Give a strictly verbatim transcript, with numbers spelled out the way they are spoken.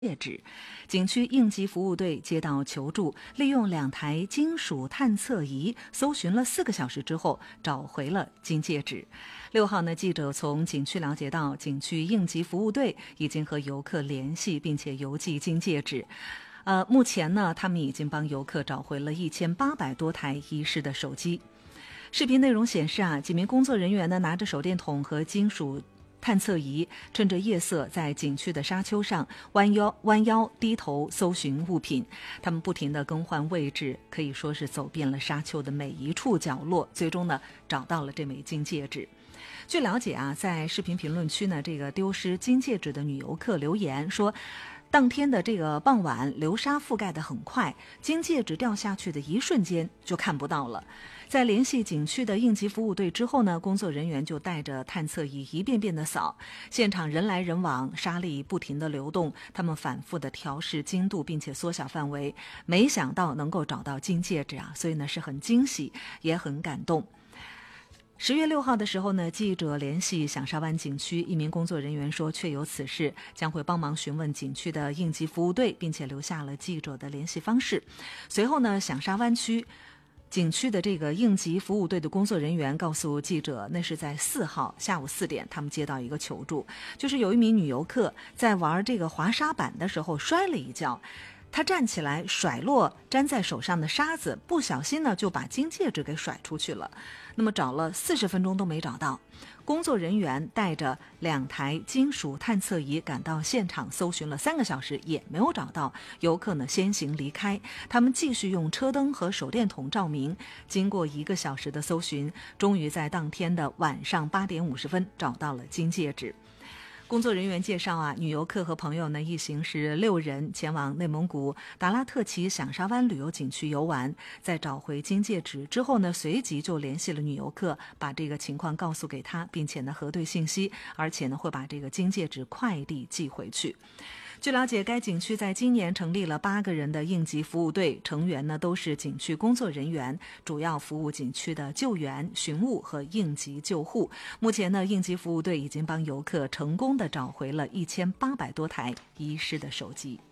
戒指。景区应急服务队接到求助，利用两台金属探测仪搜寻了四个小时之后，找回了金戒指。六号呢，记者从景区了解到，景区应急服务队已经和游客联系，并且邮寄金戒指。呃，目前呢，他们已经帮游客找回了一千八百多台遗失的手机。视频内容显示啊，几名工作人员呢拿着手电筒和金属探测仪，趁着夜色在景区的沙丘上弯腰弯腰低头搜寻物品。他们不停地更换位置，可以说是走遍了沙丘的每一处角落，最终呢找到了这枚金戒指。据了解啊，在视频评论区呢，这个丢失金戒指的女游客留言说，当天的这个傍晚，流沙覆盖得很快，金戒指掉下去的一瞬间就看不到了。在联系景区的应急服务队之后呢，工作人员就带着探测仪一遍遍的扫，现场人来人往，沙粒不停的流动，他们反复的调试精度，并且缩小范围，没想到能够找到金戒指啊，所以呢是很惊喜，也很感动。十月六号的时候呢，记者联系响沙湾景区一名工作人员说确有此事，将会帮忙询问景区的应急服务队，并且留下了记者的联系方式。随后呢，响沙湾区景区的这个应急服务队的工作人员告诉记者，那是在四号下午四点，他们接到一个求助，就是有一名女游客在玩这个滑沙板的时候摔了一跤。他站起来甩落粘在手上的沙子，不小心呢就把金戒指给甩出去了。那么找了四十分钟都没找到，工作人员带着两台金属探测仪赶到现场搜寻了三个小时也没有找到，游客呢先行离开，他们继续用车灯和手电筒照明，经过一个小时的搜寻，终于在当天的晚上八点五十分找到了金戒指。工作人员介绍啊，女游客和朋友呢一行是六人，前往内蒙古达拉特旗响沙湾旅游景区游玩。在找回金戒指之后呢，随即就联系了女游客，把这个情况告诉给她，并且呢核对信息，而且呢会把这个金戒指快递寄回去。据了解，该景区在今年成立了八个人的应急服务队，成员呢都是景区工作人员，主要服务景区的救援、寻物和应急救护。目前呢，应急服务队已经帮游客成功的找回了一千八百多台遗失的手机。